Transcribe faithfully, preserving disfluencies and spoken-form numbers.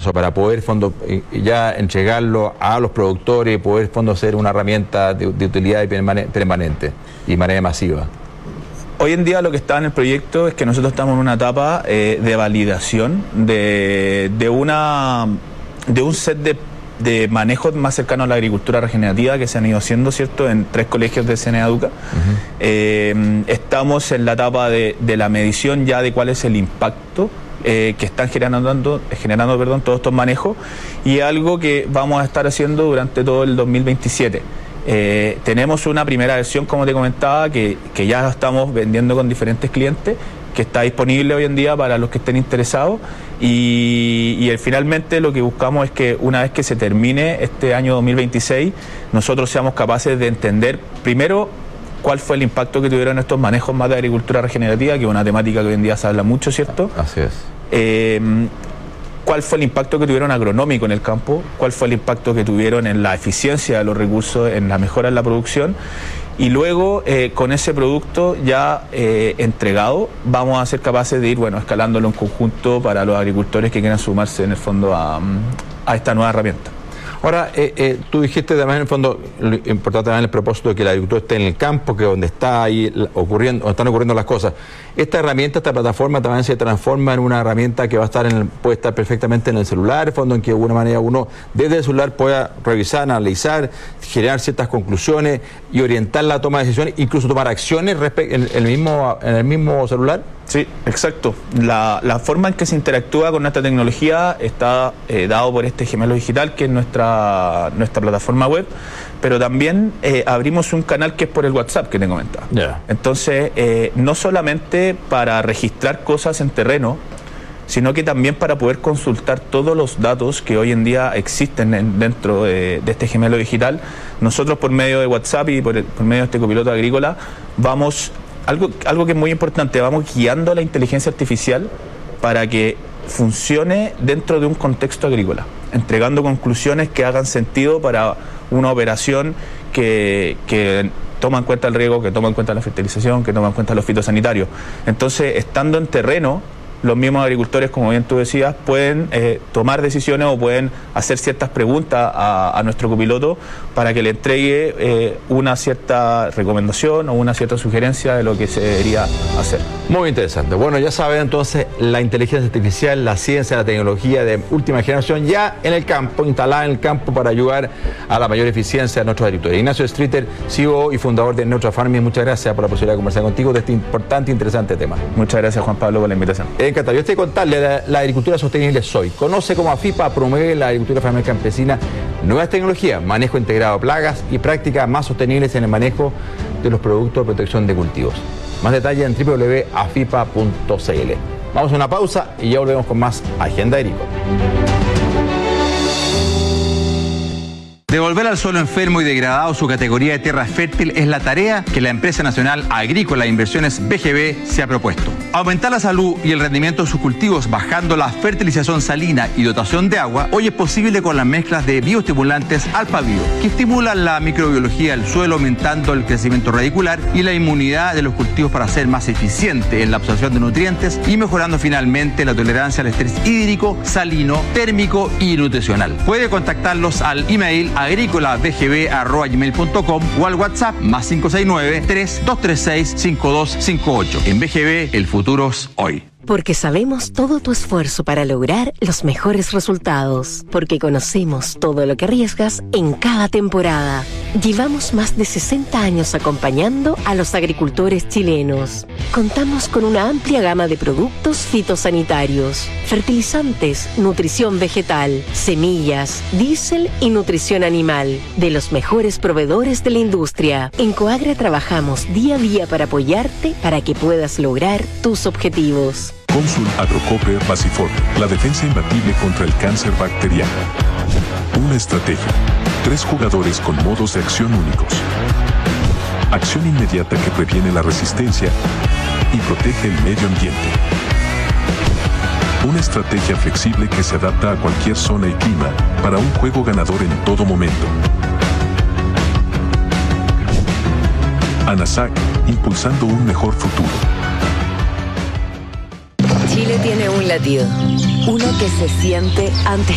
paso para poder fondo, ya entregarlo a los productores y poder fondo ser una herramienta de, de utilidad permanente y de manera masiva? Hoy en día lo que está en el proyecto es que nosotros estamos en una etapa eh, de validación de, de, una, de un set de, de manejos más cercanos a la agricultura regenerativa que se han ido haciendo, ¿cierto?, en tres colegios de SENEADUCA. Uh-huh. eh, estamos en la etapa de, de la medición ya de cuál es el impacto eh, que están generando, generando perdón, todos estos manejos, y algo que vamos a estar haciendo durante todo el dos mil veintisiete. Eh, tenemos una primera versión, como te comentaba, que, que ya estamos vendiendo con diferentes clientes, que está disponible hoy en día para los que estén interesados, y, y el, finalmente lo que buscamos es que una vez que se termine este año dos mil veintiséis, nosotros seamos capaces de entender primero cuál fue el impacto que tuvieron estos manejos más de agricultura regenerativa, que es una temática que hoy en día se habla mucho, ¿cierto? Así es. Eh, cuál fue el impacto que tuvieron agronómico en el campo, cuál fue el impacto que tuvieron en la eficiencia de los recursos, en la mejora en la producción, y luego eh, con ese producto ya eh, entregado vamos a ser capaces de ir, bueno, escalándolo en conjunto para los agricultores que quieran sumarse en el fondo a, a esta nueva herramienta. Ahora, eh, eh, tú dijiste también en el fondo, lo importante también el propósito de que el agricultor esté en el campo, que donde está ahí ocurriendo, donde están ocurriendo las cosas. Esta herramienta, esta plataforma también se transforma en una herramienta que va a estar en el, puede estar perfectamente en el celular, en el fondo en que de alguna manera uno desde el celular pueda revisar, analizar, generar ciertas conclusiones y orientar la toma de decisiones, incluso tomar acciones en el mismo, en el mismo celular. Sí, exacto. La, la forma en que se interactúa con esta tecnología está eh, dado por este gemelo digital, que es nuestra, nuestra plataforma web, pero también eh, abrimos un canal que es por el WhatsApp que te comentaba. Yeah. Entonces, eh, no solamente para registrar cosas en terreno, sino que también para poder consultar todos los datos que hoy en día existen en, dentro de, de este gemelo digital. Nosotros, por medio de WhatsApp y por, el, por medio de este copiloto agrícola, vamos... Algo, algo que es muy importante, vamos guiando a la inteligencia artificial para que funcione dentro de un contexto agrícola, entregando conclusiones que hagan sentido para una operación que, que toma en cuenta el riego, que toma en cuenta la fertilización, que toma en cuenta los fitosanitarios. Entonces, estando en terreno, los mismos agricultores, como bien tú decías, pueden eh, tomar decisiones o pueden hacer ciertas preguntas a, a nuestro copiloto para que le entregue eh, una cierta recomendación o una cierta sugerencia de lo que se debería hacer. Muy interesante. Bueno, ya saben entonces, la inteligencia artificial, la ciencia, la tecnología de última generación ya en el campo, instalada en el campo para ayudar a la mayor eficiencia de nuestros agricultores. Ignacio Streeter, C E O y fundador de Neutral Farming, muchas gracias por la posibilidad de conversar contigo de este importante e interesante tema. Muchas gracias, Juan Pablo, por la invitación. Encantado. Yo estoy contarle, la, la agricultura sostenible soy. Conoce cómo AFIPA promueve la agricultura familiar campesina, nuevas tecnologías, manejo integrado de plagas y prácticas más sostenibles en el manejo de los productos de protección de cultivos. Más detalles en doble u doble u doble u punto afipa punto c l. Vamos a una pausa y ya volvemos con más Agenda Agrícola. Devolver al suelo enfermo y degradado su categoría de tierra fértil es la tarea que la Empresa Nacional Agrícola e Inversiones B G B se ha propuesto. Aumentar la salud y el rendimiento de sus cultivos bajando la fertilización salina y dotación de agua hoy es posible con las mezclas de bioestimulantes Alpha-Bio, que estimulan la microbiología del suelo aumentando el crecimiento radicular y la inmunidad de los cultivos para ser más eficiente en la absorción de nutrientes y mejorando finalmente la tolerancia al estrés hídrico, salino, térmico y nutricional. Puede contactarlos al email agrícola b g b arroba gmail punto com o al WhatsApp más cinco seis nueve, tres dos tres seis, cinco dos cinco ocho. En B G B, el futuro es hoy. Porque sabemos todo tu esfuerzo para lograr los mejores resultados. Porque conocemos todo lo que arriesgas en cada temporada. Llevamos más de sesenta años acompañando a los agricultores chilenos. Contamos con una amplia gama de productos fitosanitarios, fertilizantes, nutrición vegetal, semillas, diésel y nutrición animal, de los mejores proveedores de la industria. En Coagra trabajamos día a día para apoyarte para que puedas lograr tus objetivos. Consul Agrocover Basifor, la defensa imbatible contra el cáncer bacteriano. Una estrategia. Tres jugadores con modos de acción únicos. Acción inmediata que previene la resistencia y protege el medio ambiente. Una estrategia flexible que se adapta a cualquier zona y clima para un juego ganador en todo momento. ANASAC, impulsando un mejor futuro. Chile tiene un latido, uno que se siente antes